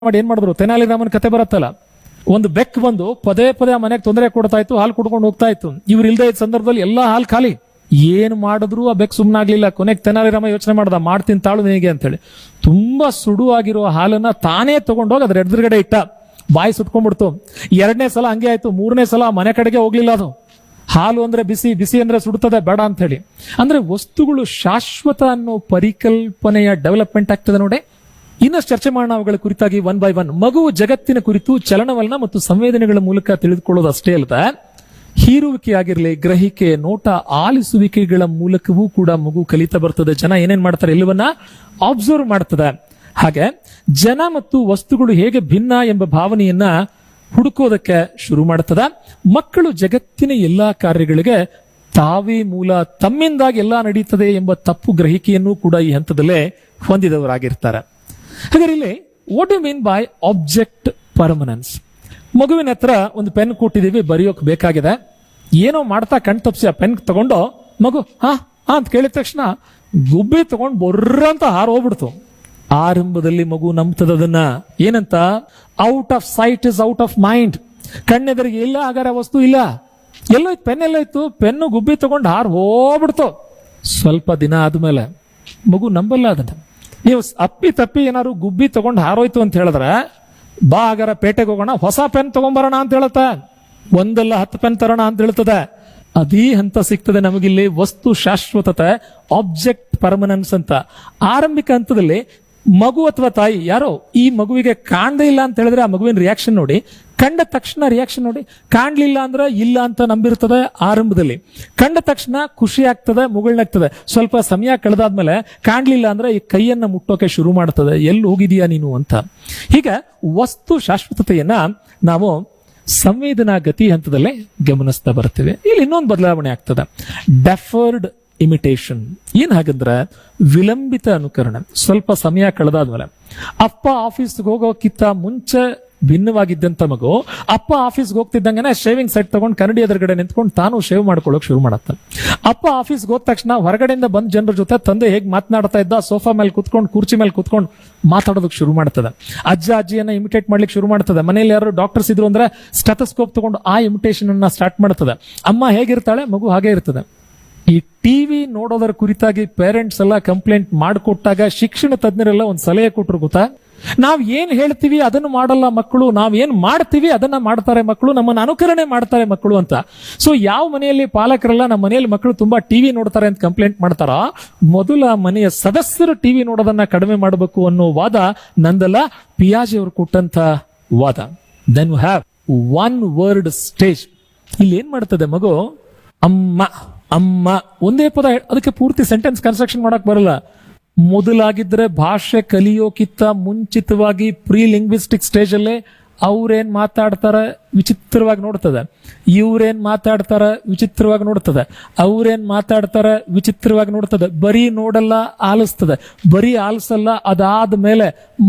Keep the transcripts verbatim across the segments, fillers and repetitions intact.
ಮಾಡಿ ಏನ್ ಮಾಡಿದ್ರು, ತೆನಾಲಿ ರಾಮನ್ ಕತೆ ಬರುತ್ತಲ್ಲ, ಒಂದು ಬೆಕ್ ಬಂದು ಪದೇ ಪದೇ ಆ ಮನೆಗೆ ತೊಂದರೆ ಕೊಡ್ತಾ ಇತ್ತು, ಹಾಲು ಕುಡ್ಕೊಂಡು ಹೋಗ್ತಾ ಇತ್ತು. ಇವ್ರು ಇಲ್ದೇ ಇದ್ದ ಸಂದರ್ಭದಲ್ಲಿ ಎಲ್ಲಾ ಹಾಲು ಖಾಲಿ. ಏನ್ ಮಾಡಿದ್ರು ಆ ಬೆಕ್ ಸುಮ್ಮನಾಗ್ಲಿಲ್ಲ. ಕೊನೆಗೆ ತೆನಾಲಿ ರಾಮ ಯೋಚನೆ ಮಾಡ್ದ, ಮಾಡ್ತೀನಿ ತಾಳು ನಿನಗೆ ಅಂತ ಹೇಳಿ ತುಂಬಾ ಸುಡು ಆಗಿರೋ ಹಾಲನ್ನ ತಾನೇ ತಗೊಂಡೋಗಿ ಅದ್ರ ಎದುರುಗಡೆ ಇಟ್ಟ. ಬಾಯಿ ಸುಟ್ಕೊಂಡ್ಬಿಡ್ತು. ಎರಡನೇ ಸಲ ಹಂಗೆ ಆಯ್ತು. ಮೂರನೇ ಸಲ ಮನೆ ಕಡೆಗೆ ಹೋಗ್ಲಿಲ್ಲ ಅದು. ಹಾಲು ಅಂದ್ರೆ ಬಿಸಿ, ಬಿಸಿ ಅಂದ್ರೆ ಸುಡ್ತದೆ, ಬೇಡ ಅಂತ ಹೇಳಿ. ಅಂದ್ರೆ ವಸ್ತುಗಳು ಶಾಶ್ವತ ಅನ್ನೋ ಪರಿಕಲ್ಪನೆಯ ಡೆವಲಪ್ಮೆಂಟ್ ಆಗ್ತದೆ ನೋಡಿ. ಇನ್ನಷ್ಟು ಚರ್ಚೆ ಮಾಡೋಣ ಅವುಗಳ ಕುರಿತಾಗಿ ಒನ್ ಬೈ ಒನ್. ಮಗುವು ಜಗತ್ತಿನ ಕುರಿತು ಚಲನವಲನ ಮತ್ತು ಸಂವೇದನೆಗಳ ಮೂಲಕ ತಿಳಿದುಕೊಳ್ಳೋದು ಅಷ್ಟೇ ಅಲ್ಲದೆ, ಹೀರುವಿಕೆ ಆಗಿರಲಿ, ಗ್ರಹಿಕೆ, ನೋಟ, ಆಲಿಸುವಿಕೆಗಳ ಮೂಲಕವೂ ಕೂಡ ಮಗು ಕಲಿತಾ ಬರ್ತದೆ. ಜನ ಏನೇನ್ ಮಾಡ್ತಾರೆ ಎಲ್ಲವನ್ನ ಅಬ್ಸರ್ವ್ ಮಾಡ್ತದೆ. ಹಾಗೆ ಜನ ಮತ್ತು ವಸ್ತುಗಳು ಹೇಗೆ ಭಿನ್ನ ಎಂಬ ಭಾವನೆಯನ್ನ ಹುಡುಕೋದಕ್ಕೆ ಶುರು ಮಾಡ್ತದ. ಮಕ್ಕಳು ಜಗತ್ತಿನ ಎಲ್ಲಾ ಕಾರ್ಯಗಳಿಗೆ ತಾವೇ ಮೂಲ, ತಮ್ಮಿಂದಾಗಿ ಎಲ್ಲಾ ನಡೀತದೆ ಎಂಬ ತಪ್ಪು ಗ್ರಹಿಕೆಯನ್ನು ಕೂಡ ಈ ಹಂತದಲ್ಲೇ ಹೊಂದಿದವರಾಗಿರ್ತಾರೆ. ಹಾಗಾದ್ರೆ ಇಲ್ಲಿ what you mean by object permanence? ಮಗುವಿನ ಹತ್ರ ಒಂದು ಪೆನ್ ಕೊಟ್ಟಿದೀವಿ, ಬರೆಯೋಕ್ ಬೇಕಾಗಿದೆ. ಏನೋ ಮಾಡ್ತಾ ಕಣ್ ತಪ್ಸಿ ಆ ಪೆನ್ ತಗೊಂಡು ಮಗು ಹಾ ಹಾ ಅಂತ ಕೇಳಿದ ತಕ್ಷಣ ಗುಬ್ಬಿ ತಗೊಂಡು ಬೊರ್ರ ಅಂತ ಹಾರು ಹೋಗ್ಬಿಡ್ತು. ಆರಂಭದಲ್ಲಿ ಮಗು ನಂಬ್ತದ ಅದನ್ನ. ಏನಂತ? Out off site is out of mind. ಕಣ್ಣೆದರಿಗೆ ಇಲ್ಲ ಆಗಾರ ವಸ್ತು ಇಲ್ಲ. ಎಲ್ಲೋಯ್ತು ಪೆನ್, ಎಲ್ಲೋಯ್ತು ಪೆನ್ನು, ಗುಬ್ಬಿ ತಗೊಂಡು ಹಾರು ಹೋಗ್ಬಿಡ್ತು. ಸ್ವಲ್ಪ ದಿನ ಆದ್ಮೇಲೆ ಮಗು ನಂಬಲ್ಲ ಅದನ್ನ. ನೀವು ಅಪ್ಪಿ ತಪ್ಪಿ ಏನಾದ್ರು ಗುಬ್ಬಿ ತಗೊಂಡು ಹಾರೋಯ್ತು ಅಂತ ಹೇಳಿದ್ರೆ, ಬಾ ಆಗಾರ ಪೇಟೆಗೆ ಹೋಗೋಣ, ಹೊಸ ಪೆನ್ ತಗೊಂಡ್ಬರೋಣ ಅಂತ ಹೇಳುತ್ತೆ. ಒಂದಲ್ಲ ಹತ್ತು ಪೆನ್ ತರೋಣ ಅಂತ ಹೇಳ್ತದೆ. ಅದೇ ಹಂತ ಸಿಗ್ತದೆ ನಮಗಿಲ್ಲಿ ವಸ್ತು ಶಾಶ್ವತತೆ, ಆಬ್ಜೆಕ್ಟ್ ಪರ್ಮನೆನ್ಸ್ ಅಂತ. ಆರಂಭಿಕ ಹಂತದಲ್ಲಿ ಮಗು ಅಥವಾ ತಾಯಿ ಯಾರೋ ಈ ಮಗುವಿಗೆ ಕಾಣದೇ ಇಲ್ಲ ಅಂತ ಹೇಳಿದ್ರೆ ಆ ಮಗುವಿನ ರಿಯಾಕ್ಷನ್ ನೋಡಿ, ಕಂಡ ತಕ್ಷಣ ರಿಯಾಕ್ಷನ್ ನೋಡಿ. ಕಾಣ್ಲಿಲ್ಲ ಅಂದ್ರೆ ಇಲ್ಲ ಅಂತ ನಂಬಿರ್ತದೆ ಆರಂಭದಲ್ಲಿ. ಕಂಡ ತಕ್ಷಣ ಖುಷಿ ಆಗ್ತದೆ, ಮುಗುಳ್ನಾಗ್ತದೆ. ಸ್ವಲ್ಪ ಸಮಯ ಕಳೆದಾದ್ಮೇಲೆ ಕಾಣ್ಲಿಲ್ಲ ಅಂದ್ರೆ ಈ ಕೈಯನ್ನ ಮುಟ್ಟೋಕೆ ಶುರು ಮಾಡ್ತದೆ, ಎಲ್ಲಿ ಹೋಗಿದೀಯಾ ನೀನು ಅಂತ. ಹೀಗೆ ವಸ್ತು ಶಾಶ್ವತತೆಯನ್ನ ನಾವು ಸಂವೇದನಾ ಗತಿ ಹಂತದಲ್ಲೇ ಗಮನಿಸ್ತಾ ಬರ್ತೀವಿ. ಇಲ್ಲಿ ಇನ್ನೊಂದು ಬದಲಾವಣೆ ಆಗ್ತದೆ, ಡೆಫರ್ಡ್ ಇಮಿಟೇಷನ್. ಏನ್ ಹಾಗಂದ್ರೆ ವಿಳಂಬಿತ ಅನುಕರಣೆ. ಸ್ವಲ್ಪ ಸಮಯ ಕಳೆದಾದ್ಮೇಲೆ ಅಪ್ಪ ಆಫೀಸ್ಗೆ ಹೋಗೋಕ್ಕಿಂತ ಮುಂಚೆ ಭಿನ್ನವಾಗಿದ್ದಂತ ಮಗು ಅಪ್ಪ ಆಫೀಸ್ಗೆ ಹೋಗ್ತಿದ್ದಂಗೆ ಶೇವಿಂಗ್ ಸೆಟ್ ತಗೊಂಡು ಕನ್ನಡಿ ಎದುರುಗಡೆ ನಿಂತ್ಕೊಂಡು ತಾನು ಶೇವ್ ಮಾಡ್ಕೊಳ್ಳೋಕೆ ಶುರು ಮಾಡತ್ತ. ಅಪ್ಪ ಆಫೀಸ್ಗೆ ಹೋದ ತಕ್ಷಣ ಹೊರಗಡೆಯಿಂದ ಬಂದ ಜನರ ಜೊತೆ ತಂದೆ ಹೇಗೆ ಮಾತನಾಡ್ತಾ ಇದ್ದ, ಸೋಫಾ ಮೇಲೆ ಕುತ್ಕೊಂಡು, ಕುರ್ಚಿ ಮೇಲೆ ಕುತ್ಕೊಂಡು ಮಾತಾಡೋದಕ್ಕೆ ಶುರು ಮಾಡ್ತದೆ. ಅಜ್ಜ ಅಜ್ಜಿಯನ್ನ ಇಮಿಟೇಟ್ ಮಾಡ್ಲಿಕ್ಕೆ ಶುರು ಮಾಡ್ತದೆ. ಮನೇಲಿ ಯಾರು ಡಾಕ್ಟರ್ಸ್ ಇದ್ರು ಅಂದ್ರೆ ಸ್ಟೆಥೋಸ್ಕೋಪ್ ತಗೊಂಡು ಆ ಇಮಿಟೇಷನ್ ಅನ್ನ ಸ್ಟಾರ್ಟ್ ಮಾಡ್ತದೆ. ಅಮ್ಮ ಹೇಗಿರ್ತಾಳೆ, ಮಗು ಹಾಗೆ ಇರ್ತದೆ. ಈ ಟಿವಿ ನೋಡೋದರ ಕುರಿತಾಗಿ ಪೇರೆಂಟ್ಸ್ ಎಲ್ಲ ಕಂಪ್ಲೇಂಟ್ ಮಾಡಿಕೊಟ್ಟಾಗ ಶಿಕ್ಷಣ ತಜ್ಞರೆಲ್ಲ ಒಂದು ಸಲಹೆ ಕೊಟ್ಟರು ಗೊತ್ತಾ, ನಾವ್ ಏನ್ ಹೇಳ್ತೀವಿ ಅದನ್ನು ಮಾಡಲ್ಲ ಮಕ್ಕಳು, ನಾವ್ ಏನ್ ಮಾಡ್ತೀವಿ ಅದನ್ನ ಮಾಡ್ತಾರೆ ಮಕ್ಕಳು, ನಮ್ಮನ್ನ ಅನುಕರಣೆ ಮಾಡ್ತಾರೆ ಮಕ್ಕಳು ಅಂತ. ಸೊ ಯಾವ ಮನೆಯಲ್ಲಿ ಪಾಲಕರೆಲ್ಲ ನಮ್ಮ ಮನೆಯಲ್ಲಿ ಮಕ್ಕಳು ತುಂಬಾ ಟಿವಿ ನೋಡ್ತಾರೆ ಅಂತ ಕಂಪ್ಲೇಂಟ್ ಮಾಡ್ತಾರ, ಮೊದಲ ಮನೆಯ ಸದಸ್ಯರು ಟಿವಿ ನೋಡೋದನ್ನ ಕಡಿಮೆ ಮಾಡಬೇಕು ಅನ್ನೋ ವಾದ ನಂದಲ್ಲ, ಪಿಯಾಜೆ ಅವರು ಕೊಟ್ಟಂತ ವಾದ. Then you have one word stage. ಇಲ್ಲಿ ಏನ್ ಮಾಡ್ತದೆ ಮಗು, ಅಮ್ಮ ಅಮ್ಮ ಒಂದೇ ಪದ, ಅದಕ್ಕೆ ಪೂರ್ತಿ ಸೆಂಟೆನ್ಸ್ ಕನ್ಸ್ಟ್ರಕ್ಷನ್ ಮಾಡಕ್ ಬರಲ್ಲ. ಮೊದಲಾಗಿದ್ರೆ ಭಾಷೆ ಕಲಿಯೋಕ್ಕಿಂತ ಮುಂಚಿತವಾಗಿ ಪ್ರೀ ಲಿಂಗ್ವಿಸ್ಟಿಕ್ ಸ್ಟೇಜ್ ಅಲ್ಲೇ ಅವ್ರೇನ್ ಮಾತಾಡ್ತಾರೆ ವಿಚಿತ್ರವಾಗಿ ನೋಡ್ತದೆ, ಇವ್ರೇನ್ ಮಾತಾಡ್ತಾರ ವಿಚಿತ್ರವಾಗಿ ನೋಡ್ತದೆ, ಅವ್ರೇನ್ ಮಾತಾಡ್ತಾರ ವಿಚಿತ್ರವಾಗಿ ನೋಡ್ತದೆ. ಬರೀ ನೋಡಲ್ಲ, ಆಲಿಸ್ತದೆ. ಬರೀ ಆಲಿಸಲ್ಲ, ಅದಾದ ಮೇಲೆ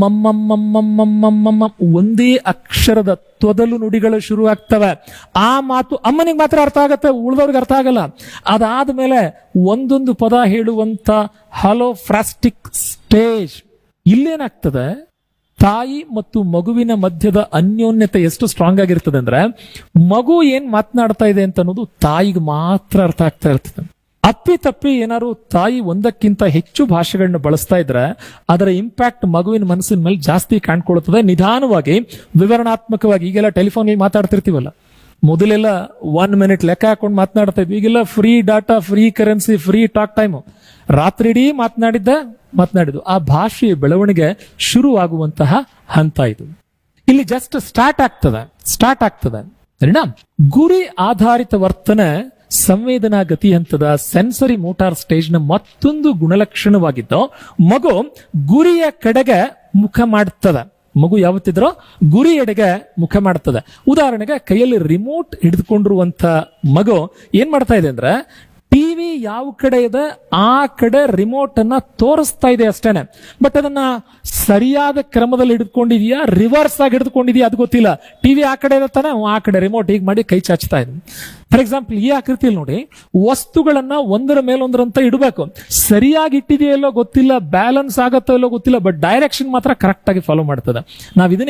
ಮಮ್ಮಮ್ಮಮ್ಮಮ್ಮಮ್ಮಮ್ಮ ಒಂದೇ ಅಕ್ಷರದ ತೊದಲು ನುಡಿಗಳು ಶುರು ಆಗ್ತವೆ. ಆ ಮಾತು ಅಮ್ಮನಿಗೆ ಮಾತ್ರ ಅರ್ಥ ಆಗತ್ತೆ, ಉಳಿದವ್ರಿಗೆ ಅರ್ಥ ಆಗಲ್ಲ. ಅದಾದ್ಮೇಲೆ ಒಂದೊಂದು ಪದ ಹೇಳುವಂತ ಹಲೋ ಫ್ರಾಸ್ಟಿಕ್ ಸ್ಟೇಜ್. ಇಲ್ಲೇನಾಗ್ತದೆ, ತಾಯಿ ಮತ್ತು ಮಗುವಿನ ಮಧ್ಯದ ಅನ್ಯೋನ್ಯತೆ ಎಷ್ಟು ಸ್ಟ್ರಾಂಗ್ ಆಗಿರ್ತದೆ ಅಂದ್ರೆ, ಮಗು ಏನ್ ಮಾತನಾಡ್ತಾ ಇದೆ ಅಂತ ಅನ್ನೋದು ತಾಯಿಗೆ ಮಾತ್ರ ಅರ್ಥ ಆಗ್ತಾ ಇರ್ತದೆ. ಅಪ್ಪಿ ತಪ್ಪಿ ಏನಾದ್ರು ತಾಯಿ ಒಂದಕ್ಕಿಂತ ಹೆಚ್ಚು ಭಾಷೆಗಳನ್ನ ಬಳಸ್ತಾ ಇದ್ರೆ ಅದರ ಇಂಪ್ಯಾಕ್ಟ್ ಮಗುವಿನ ಮನಸ್ಸಿನ ಮೇಲೆ ಜಾಸ್ತಿ ಕಾಣ್ಕೊಳ್ತದೆ. ನಿಧಾನವಾಗಿ, ವಿವರಣಾತ್ಮಕವಾಗಿ. ಈಗೆಲ್ಲ ಟೆಲಿಫೋನ್ ಮಾತಾಡ್ತಿರ್ತೀವಲ್ಲ, ಮೊದಲೆಲ್ಲ ಒನ್ ಮಿನಿಟ್ ಲೆಕ್ಕ ಹಾಕೊಂಡು ಮಾತನಾಡ್ತಾ ಇದ್ವಿ. ಈಗೆಲ್ಲ free data, free currency, free talk time. ರಾತ್ರಿ ಇಡೀ ಮಾತನಾಡಿದ್ದ ಮಾತನಾಡಿದ್ದು ಆ ಭಾಷೆಯ ಬೆಳವಣಿಗೆ ಶುರು ಆಗುವಂತಹ ಹಂತ ಇದು. ಇಲ್ಲಿ ಜಸ್ಟ್ ಸ್ಟಾರ್ಟ್ ಆಗ್ತದೆ ಸ್ಟಾರ್ಟ್ ಆಗ್ತದೆ ಸರಿನಾ? ಗುರಿ ಆಧಾರಿತ ವರ್ತನೆ ಸಂವೇದನಾ ಗತಿ ಹಂತದ ಸೆನ್ಸರಿ ಮೋಟಾರ್ ಸ್ಟೇಜ್ ನ ಮತ್ತೊಂದು ಗುಣಲಕ್ಷಣವಾಗಿದ್ದು, ಮಗು ಗುರಿಯ ಕಡೆಗೆ ಮುಖ ಮಾಡ್ತದೆ. ಮಗು ಯಾವತ್ತಿದ್ರೋ ಗುರಿ ಎಡೆಗೆ ಮುಖ ಮಾಡ್ತದೆ. ಉದಾಹರಣೆಗೆ ಕೈಯಲ್ಲಿ ರಿಮೋಟ್ ಹಿಡಿದುಕೊಂಡಿರುವಂತ ಮಗು ಏನ್ ಮಾಡ್ತಾ ಇದೆ ಅಂದ್ರೆ, ಟಿವಿ ಯಾವ ಕಡೆ ಇದೆ ಆ ಕಡೆ ರಿಮೋಟ್ ಅನ್ನ ತೋರಿಸ್ತಾ ಇದೆ ಅಷ್ಟೇನೆ. ಬಟ್ ಅದನ್ನ ಸರಿಯಾದ ಕ್ರಮದಲ್ಲಿ ಹಿಡಿದುಕೊಂಡಿದ್ಯಾ, ರಿವರ್ಸ್ ಆಗಿ ಹಿಡಿದುಕೊಂಡಿದ್ಯಾ ಅದು ಗೊತ್ತಿಲ್ಲ. ಟಿವಿ ಆ ಕಡೆ ಇದೆ ತಾನೆ, ಆ ಕಡೆ ರಿಮೋಟ್ ಹೀಗೆ ಮಾಡಿ ಕೈ ಚಾಚ್ತಾ ಇದೆ. ಫಾರ್ ಎಕ್ಸಾಂಪಲ್ ಈ ಆಕೃತಿಯಲ್ಲಿ ನೋಡಿ, ವಸ್ತುಗಳನ್ನ ಒಂದರ ಮೇಲೊಂದರಂತ ಇಡಬೇಕು. ಸರಿಯಾಗಿ ಇಟ್ಟಿದೆಯಲ್ಲೋ ಗೊತ್ತಿಲ್ಲ, ಬ್ಯಾಲೆನ್ಸ್ ಆಗತ್ತೋ ಇಲ್ಲೋ ಗೊತ್ತಿಲ್ಲ, ಬಟ್ ಡೈರೆಕ್ಷನ್ ಮಾತ್ರ ಕರೆಕ್ಟ್ ಆಗಿ ಫಾಲೋ ಮಾಡ್ತದೆ. ನಾವ್ ಇದನ್ನ